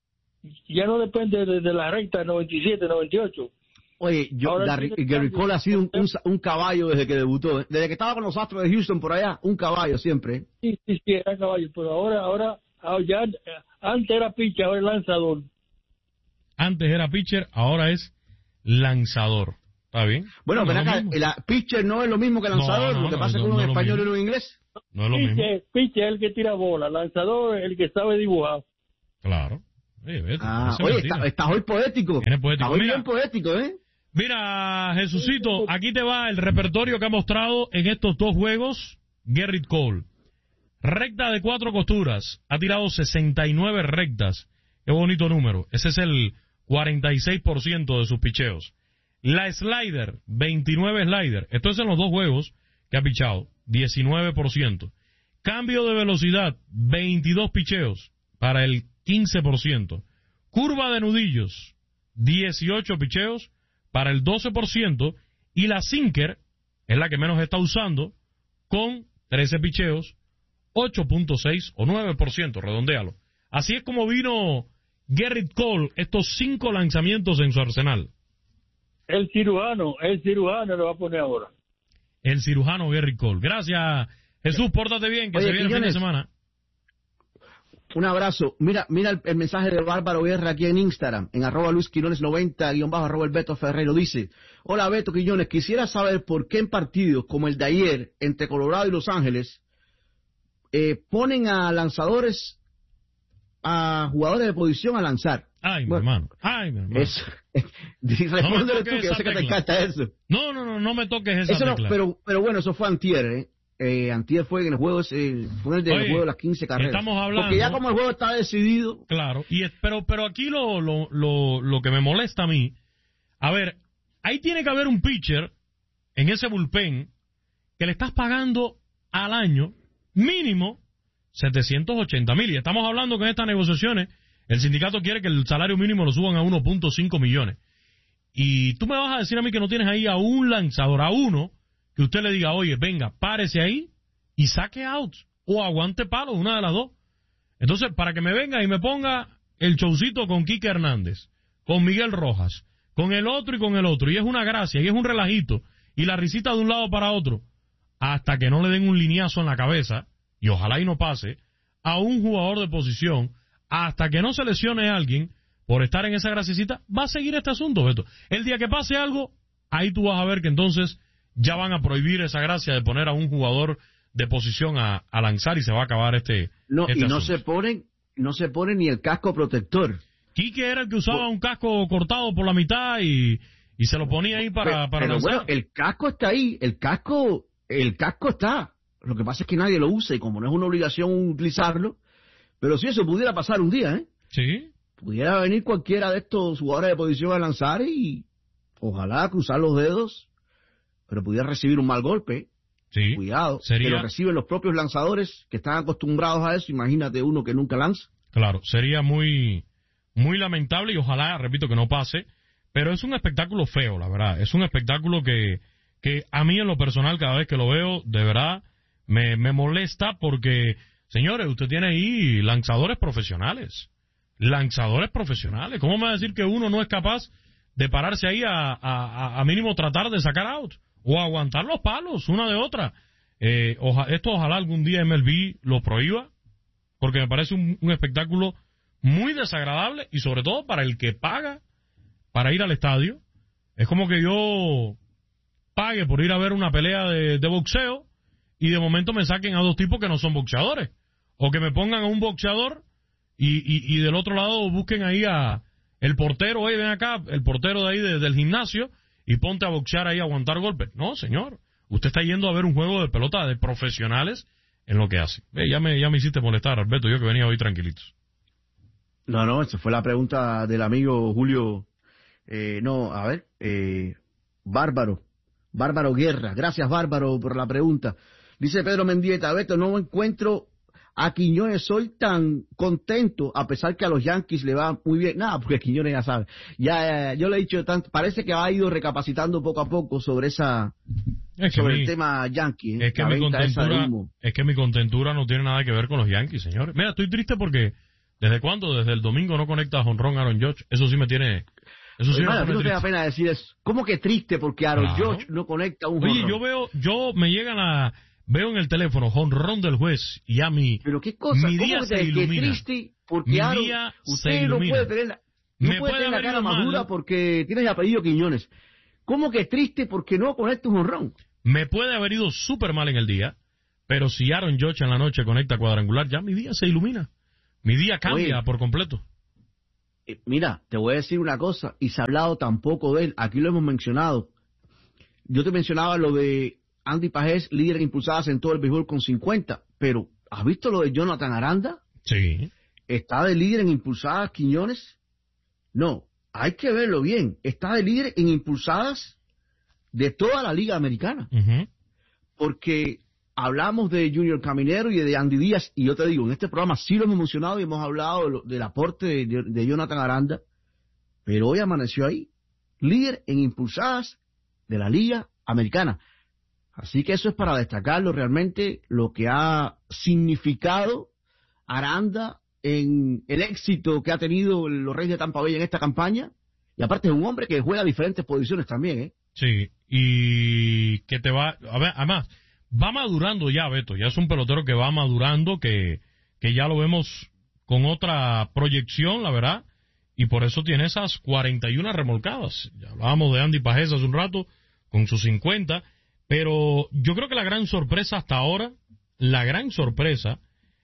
ya no depende de, de la recta noventa y siete, noventa y ocho. Oye, yo, Gary, Gary Cole ha sido un, un, un caballo desde que debutó, ¿eh? Desde que estaba con los Astros de Houston por allá, un caballo siempre. Sí, sí, sí, era caballo, pero ahora, ahora, ya, antes era pitcher, ahora es lanzador. Antes era pitcher, ahora es lanzador. Está bien. Bueno, no, ven no acá, el pitcher no es lo mismo que lanzador, No, no, lo que no, pasa no, con no un es lo español y mismo. un inglés. No es lo mismo. Pitcher, pitcher es el que tira bola, lanzador el que sabe dibujar. Claro. Oye, vete, Ah, parece oye, mentira. está- estás hoy poético. Viene poético. Estás hoy Mira. bien poético, ¿eh? Mira, Jesucito, aquí te va el repertorio que ha mostrado en estos dos juegos Gerrit Cole. Recta de cuatro costuras, ha tirado sesenta y nueve rectas. Qué bonito número. Ese es el cuarenta y seis por ciento de sus picheos. La slider, veintinueve slider. Esto es en los dos juegos que ha pichado, diecinueve por ciento. Cambio de velocidad, veintidós picheos para el quince por ciento. Curva de nudillos, dieciocho picheos para el doce por ciento. Y la sinker es la que menos está usando, con trece picheos, ocho punto seis o nueve por ciento, redondéalo. Así es como vino Gerrit Cole estos cinco lanzamientos en su arsenal. El cirujano, el cirujano lo va a poner ahora. El cirujano Gerrit Cole. Gracias, Jesús, pórtate bien, que Oye, se viene el fin de Quiñones, semana. Un abrazo. Mira, mira el, el mensaje de Bárbaro Guerra aquí en Instagram, en arroba Luis Quiñones noventa, guión bajo, arroba el Beto Ferreiro. Dice, hola Beto Quiñones, quisiera saber por qué en partidos como el de ayer, entre Colorado y Los Ángeles, eh, ponen a lanzadores, a jugadores de posición a lanzar. Ay, mi Bueno, hermano. Ay, mi hermano. Es, respóndele tú, que yo sé que te encanta eso. No, no, no, no me toques esa Eso no, tecla. pero, pero bueno, eso fue antier, ¿eh? Eh, antier fue en el juego, ese, fue en el, del Oye, juego de las quince carreras. estamos hablando- Porque ya como el juego está decidido. Claro, y es- pero, pero aquí lo, lo, lo, lo que me molesta a mí, a ver, ahí tiene que haber un pitcher en ese bullpen que le estás pagando al año mínimo setecientos ochenta mil. Y estamos hablando que en estas negociaciones el sindicato quiere que el salario mínimo lo suban a uno punto cinco millones. Y tú me vas a decir a mí que no tienes ahí a un lanzador, a uno, que usted le diga, oye, venga, párese ahí y saque outs o aguante palos, una de las dos. Entonces, para que me venga y me ponga el showcito con Quique Hernández, con Miguel Rojas, con el otro y con el otro, y es una gracia, y es un relajito, y la risita de un lado para otro, hasta que no le den un lineazo en la cabeza, y ojalá y no pase, a un jugador de posición, hasta que no se lesione a alguien por estar en esa graciecita, va a seguir este asunto, Beto. El día que pase algo, ahí tú vas a ver que entonces ya van a prohibir esa gracia de poner a un jugador de posición a, a lanzar y se va a acabar este, No, este y no asunto. se ponen, no se pone ni el casco protector. Quique era el que usaba un casco cortado por la mitad y, y se lo ponía ahí para, pero para pero lanzar. bueno, el casco está ahí, el casco, el casco está. Lo que pasa es que nadie lo usa y como no es una obligación utilizarlo, pero si eso pudiera pasar un día, ¿eh? Sí. Pudiera venir cualquiera de estos jugadores de posición a lanzar y ojalá cruzar los dedos, pero pudiera recibir un mal golpe. Sí. Cuidado, Sería- que lo reciben los propios lanzadores que están acostumbrados a eso. Imagínate uno que nunca lanza. Claro, sería muy, muy lamentable y ojalá, repito, que no pase, pero es un espectáculo feo, la verdad. Es un espectáculo que, que a mí en lo personal, cada vez que lo veo, de verdad, me, me molesta porque, señores, usted tiene ahí lanzadores profesionales. Lanzadores profesionales. ¿Cómo me va a decir que uno no es capaz de pararse ahí a, a, a- a mínimo tratar de sacar out? O aguantar los palos, una de otra. Eh, oja- esto ojalá algún día M L B lo prohíba, porque me parece un, un espectáculo muy desagradable y sobre todo para el que paga para ir al estadio. Es como que yo pague por ir a ver una pelea de, de boxeo y de momento me saquen a dos tipos que no son boxeadores. O que me pongan a un boxeador y, y, y del otro lado busquen ahí a el portero, oye, ven acá, el portero de ahí de- del gimnasio y ponte a boxear ahí a aguantar golpes. No, señor. Usted está yendo a ver un juego de pelota de profesionales en lo que hace. Ve, ya me, ya me hiciste molestar, Alberto, yo que venía hoy tranquilito. No, no, esa fue la pregunta del amigo Julio. Eh, no, a ver, eh, Bárbaro, Bárbaro Guerra. Gracias, Bárbaro, por la pregunta. Dice Pedro Mendieta, Beto, no encuentro a Quiñones, soy tan contento, a pesar que a los Yankees le va muy bien. Nada, porque Quiñones ya sabe. Ya, eh, yo le he dicho tanto, parece que ha ido recapacitando poco a poco sobre esa, Es que sobre mi- el tema Yankee. ¿eh? Es que, La mi venta esa de contentura, humo. es que mi contentura no tiene nada que ver con los Yankees, señores. Mira, estoy triste porque ¿desde cuándo? Desde el domingo no conecta a jonrón Aaron Judge. Eso sí me tiene... Eso sí me Hermano, a ti pone no te da triste. pena decir eso. ¿Cómo que triste? Porque Aaron Claro. Judge no conecta un Oye, jonrón. yo veo, yo me llegan a... Veo en el teléfono jonrón del juez y a mi... Pero qué cosa, mi ¿cómo día que se te- que ilumina. triste? Porque Mi Aaron, día se usted no ilumina. puede tener la, no Me puede puede tener la haber cara ido mal. madura porque tienes el apellido Quiñones. ¿Cómo que triste porque no conecta un jonrón? Me puede haber ido súper mal en el día, pero si Aaron Judge en la noche conecta cuadrangular, ya mi día se ilumina. Mi día cambia Oye, por completo. eh, mira, te voy a decir una cosa, y se ha hablado tampoco de él, aquí lo hemos mencionado. Yo te mencionaba lo de Andy Pajés, líder en impulsadas en todo el béisbol con cincuenta, pero ¿has visto lo de Jonathan Aranda? Sí. ¿Está de líder en impulsadas Quiñones? No, hay que verlo bien. Está de líder en impulsadas de toda la Liga Americana. Uh-huh. Porque hablamos de Junior Caminero y de Andy Díaz, y yo te digo, en este programa sí lo hemos mencionado y hemos hablado de lo, del aporte de, de, de Jonathan Aranda, pero hoy amaneció ahí, líder en impulsadas de la Liga Americana. Así que eso es para destacarlo realmente, lo que ha significado Aranda en el éxito que ha tenido los Reyes de Tampa Bay en esta campaña, y aparte es un hombre que juega diferentes posiciones también, ¿eh? Sí, y que te va, a ver, además, va madurando ya, Beto, ya es un pelotero que va madurando, que, que ya lo vemos con otra proyección, la verdad, y por eso tiene esas cuarenta y una remolcadas. Ya hablábamos de Andy Pajés hace un rato, con sus cincuenta, pero yo creo que la gran sorpresa hasta ahora, la gran sorpresa,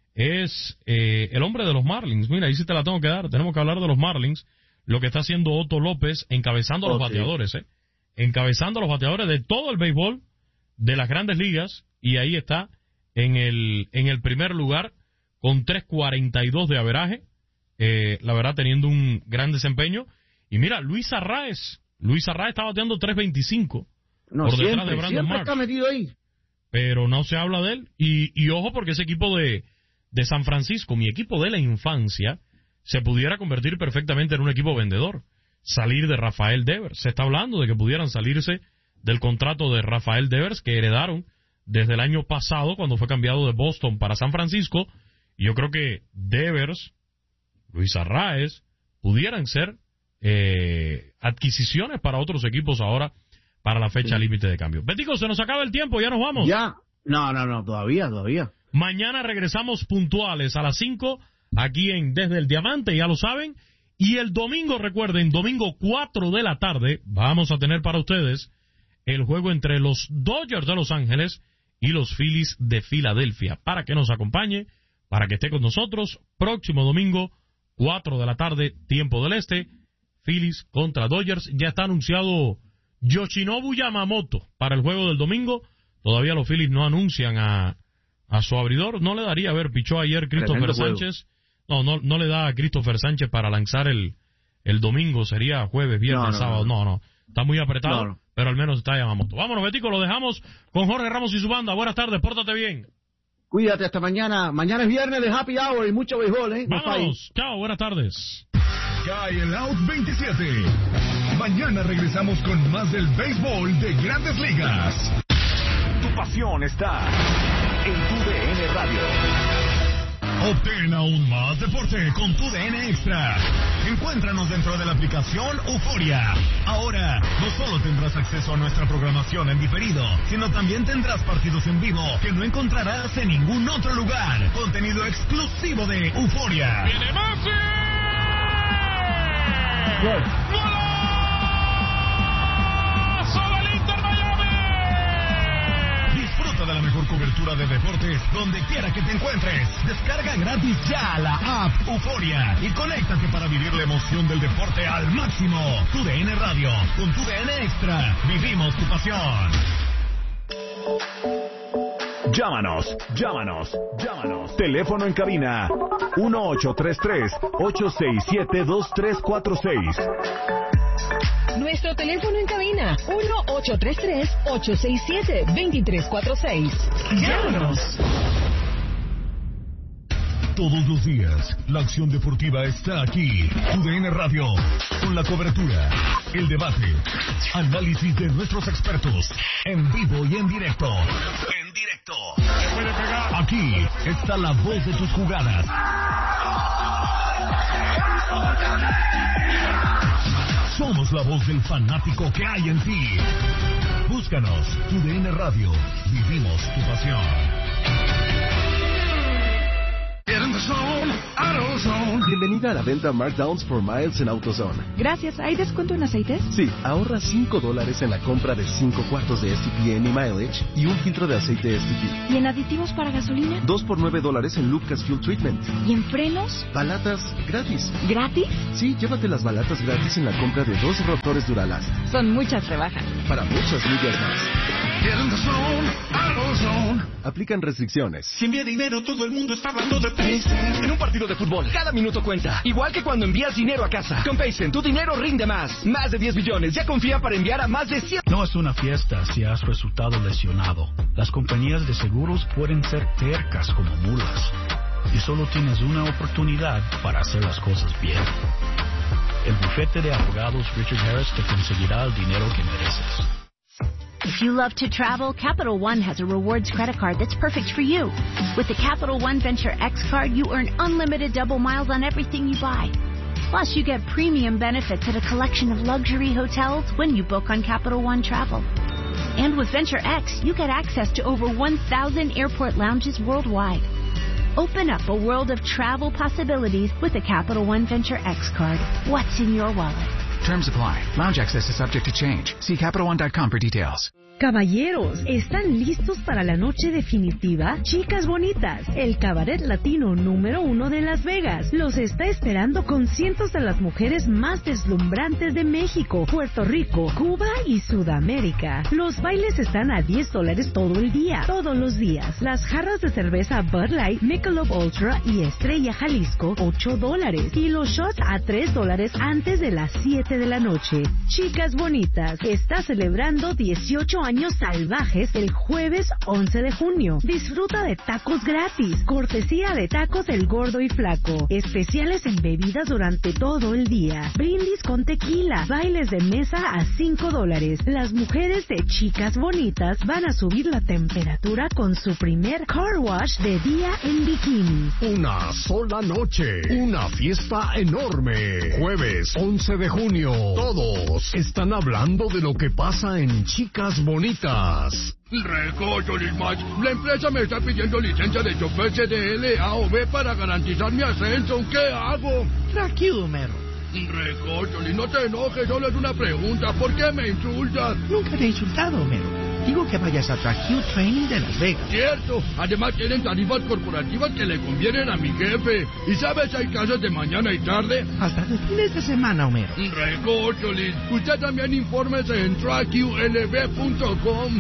es eh, el hombre de los Marlins. Mira, ahí sí te la tengo que dar, tenemos que hablar de los Marlins, lo que está haciendo Otto López, encabezando a los Oh, bateadores, sí. eh, encabezando a los bateadores de todo el béisbol, de las grandes ligas, y ahí está, en el, en el primer lugar, con tres cuarenta y dos de averaje, eh, la verdad teniendo un gran desempeño. Y mira, Luis Arraez, Luis Arraez está bateando tres veinticinco, No, por detrás siempre, de Brandon siempre Marsh, está metido ahí. pero no se habla de él. Y, y ojo, porque ese equipo de, de San Francisco, mi equipo de la infancia, se pudiera convertir perfectamente en un equipo vendedor, salir de Rafael Devers. Se está hablando de que pudieran salirse del contrato de Rafael Devers que heredaron desde el año pasado cuando fue cambiado de Boston para San Francisco, y yo creo que Devers, Luis Arraez, pudieran ser eh, adquisiciones para otros equipos ahora para la fecha Sí. límite de cambio. Betico, se nos acaba el tiempo, ya nos vamos. Ya, no, no, no, todavía, todavía. Mañana regresamos puntuales a las cinco, aquí en Desde el Diamante, ya lo saben. Y el domingo, recuerden, domingo cuatro de la tarde, vamos a tener para ustedes el juego entre los Dodgers de Los Ángeles y los Phillies de Filadelfia. Para que nos acompañe, para que esté con nosotros, próximo domingo, cuatro de la tarde, tiempo del este, Phillies contra Dodgers. Ya está anunciado Yoshinobu Yamamoto para el juego del domingo. Todavía los Phillies no anuncian a, a su abridor. No le daría, a ver, pichó ayer Christopher Tremendo Sánchez. No, no, no le da a Christopher Sánchez para lanzar el, el domingo. Sería jueves, viernes, No, no, sábado. No, no. Está muy apretado, No, no. pero al menos está Yamamoto. Vámonos, Betico, lo dejamos con Jorge Ramos y su banda. Buenas tardes, pórtate bien. Cuídate hasta mañana. Mañana es viernes de Happy Hour y mucho béisbol, ¿eh? No falles. Vámonos. Chao, buenas tardes. Cae el Out veintisiete. Mañana regresamos con más del béisbol de Grandes Ligas. Tu pasión está en tu D N Radio. Obtén aún más deporte con tu D N Extra. Encuéntranos dentro de la aplicación Euforia. Ahora, no solo tendrás acceso a nuestra programación en diferido, sino también tendrás partidos en vivo que no encontrarás en ningún otro lugar. Contenido exclusivo de Euforia. ¡Viene Messi! Disfruta de la mejor cobertura de deportes donde quiera que te encuentres. Descarga gratis ya la app Euforia y conéctate para vivir la emoción del deporte al máximo. Tu D N Radio, con tu D N Extra, vivimos tu pasión. Llámanos, llámanos, llámanos. Teléfono en cabina uno ocho tres tres, ocho seis siete, dos tres cuatro seis. Nuestro teléfono en cabina uno ocho tres tres, ocho seis siete, dos tres cuatro seis. Llámanos. Todos los días, la acción deportiva está aquí. Tu D N Radio, con la cobertura, el debate, análisis de nuestros expertos, en vivo y en directo. En directo. Aquí está la voz de tus jugadas. Somos la voz del fanático que hay en ti. Búscanos, Tu D N Radio. Vivimos tu pasión. Get in the AutoZone, AutoZone. Bienvenida a la venta Markdowns for Miles en AutoZone. Gracias. ¿Hay descuento en aceites? Sí, ahorra cinco dólares en la compra de cinco cuartos de S T P Any Mileage y un filtro de aceite S T P. ¿Y en aditivos para gasolina? Dos por nueve dólares en Lucas Fuel Treatment. ¿Y en frenos? Balatas gratis. ¿Gratis? Sí, llévate las balatas gratis en la compra de dos rotores Duralast. Son muchas rebajas. Para muchas millas más. AutoZone, AutoZone. Aplican restricciones. Si envía dinero, todo el mundo está hablando de Paycen. En un partido de fútbol, cada minuto cuenta. Igual que cuando envías dinero a casa. Con Paycen, tu dinero rinde más. Más de diez billones. Ya confía para enviar a más de cien. No es una fiesta si has resultado lesionado. Las compañías de seguros pueden ser tercas como mulas. Y solo tienes una oportunidad para hacer las cosas bien. El bufete de abogados Richard Harris te conseguirá el dinero que mereces. If you love to travel, Capital One has a rewards credit card that's perfect for you. With the Capital One Venture X card, you earn unlimited double miles on everything you buy. Plus, you get premium benefits at a collection of luxury hotels when you book on Capital One Travel. And with Venture X, you get access to over one thousand airport lounges worldwide. Open up a world of travel possibilities with the Capital One Venture X card. What's in your wallet? Terms apply. Lounge access is subject to change. See Capital One dot com for details. Caballeros, ¿están listos para la noche definitiva? Chicas bonitas, el cabaret latino número uno de Las Vegas los está esperando con cientos de las mujeres más deslumbrantes de México, Puerto Rico, Cuba y Sudamérica. Los bailes están a diez dólares todo el día, todos los días. Las jarras de cerveza Bud Light, Michelob Ultra y Estrella Jalisco, ocho dólares. Y los shots a tres dólares antes de las siete de la noche. Chicas bonitas, está celebrando dieciocho años salvajes el jueves once de junio. Disfruta de tacos gratis, cortesía de Tacos El Gordo y Flaco, especiales en bebidas durante todo el día, brindis con tequila, bailes de mesa a cinco dólares. Las mujeres de Chicas Bonitas van a subir la temperatura con su primer car wash de día en bikini. Una sola noche, una fiesta enorme. Jueves once de junio, todos están hablando de lo que pasa en Chicas Bonitas. Recocho, Lismach. La empresa me está pidiendo licencia de chofer C D L A o B para garantizar mi ascenso. ¿Qué hago? Tranquilo, Homero. Recocho, no te enojes, solo es una pregunta. ¿Por qué me insultas? Nunca te he insultado, Homero. Digo que vayas a Tracue Training de Las Vegas. Cierto. Además tienen tarifas corporativas que le convienen a mi jefe. ¿Y sabes, hay clases de mañana y tarde? Hasta los fines de semana, Homero. Recócholis. Usted también infórmese en tracue l b punto com.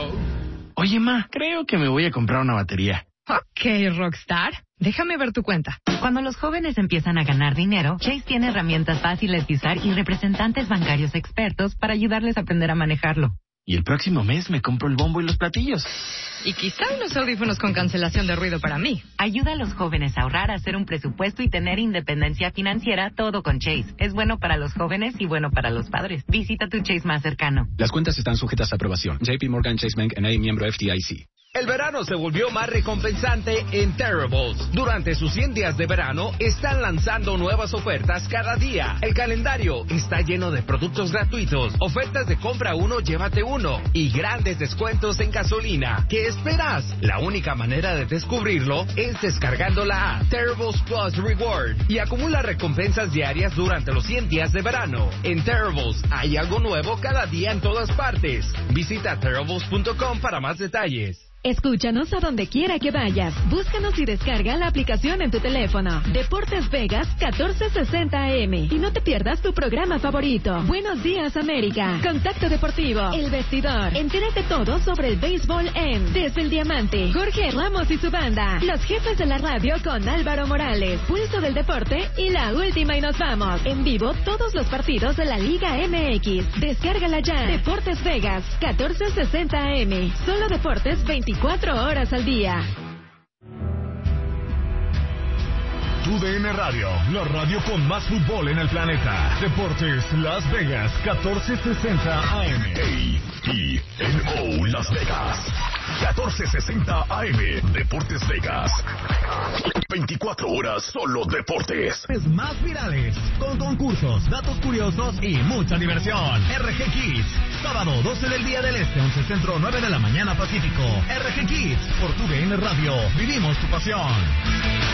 Oye, ma, creo que me voy a comprar una batería. Ok, Rockstar. Déjame ver tu cuenta. Cuando los jóvenes empiezan a ganar dinero, Chase tiene herramientas fáciles de usar y representantes bancarios expertos para ayudarles a aprender a manejarlo. Y el próximo mes me compro el bombo y los platillos. Y quizá unos audífonos con cancelación de ruido para mí. Ayuda a los jóvenes a ahorrar, a hacer un presupuesto y tener independencia financiera, todo con Chase. Es bueno para los jóvenes y bueno para los padres. Visita tu Chase más cercano. Las cuentas están sujetas a aprobación. J P Morgan Chase Bank N A, miembro F D I C. El verano se volvió más recompensante en Terribles. Durante sus cien días de verano, están lanzando nuevas ofertas cada día. El calendario está lleno de productos gratuitos, ofertas de compra uno, llévate uno, y grandes descuentos en gasolina. ¿Qué esperas? La única manera de descubrirlo es descargando la app Terribles Plus Reward y acumula recompensas diarias durante los cien días de verano. En Terribles hay algo nuevo cada día en todas partes. Visita terribles punto com para más detalles. Escúchanos a donde quiera que vayas. Búscanos y descarga la aplicación en tu teléfono. Deportes Vegas catorce sesenta A M. Y no te pierdas tu programa favorito. Buenos días, América. Contacto Deportivo. El Vestidor. Entérate todo sobre el béisbol en Desde el Diamante. Jorge Ramos y su banda. Los jefes de la radio con Álvaro Morales. Pulso del Deporte y la última y nos vamos. En vivo todos los partidos de la Liga M X. Descárgala ya. Deportes Vegas catorce sesenta A M. Solo deportes veinticuatro horas al día. Tu D N Radio, la radio con más fútbol en el planeta. Deportes Las Vegas, catorce sesenta A M. A T N O Las Vegas, catorce sesenta A M. Deportes Vegas. veinticuatro horas solo deportes. Más virales, con concursos, datos curiosos y mucha diversión. R G Kids, sábado doce del día del Este, once Centro, nueve de la mañana Pacífico. R G Kids, por Tu D N Radio, vivimos tu pasión.